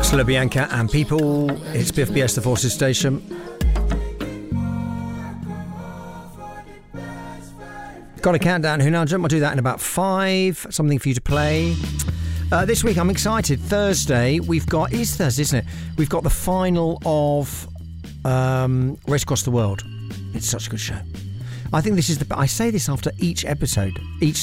LaBianca and people. It's Biff BS, the Forces Station. Got a countdown, Who Now Jump? I'll do that in about 5. Something for you to play. This week I'm excited. Thursday, we've got... It is Thursday, isn't it? We've got the final of Race Across the World. It's such a good show. I think this is the... I say this after each episode. Each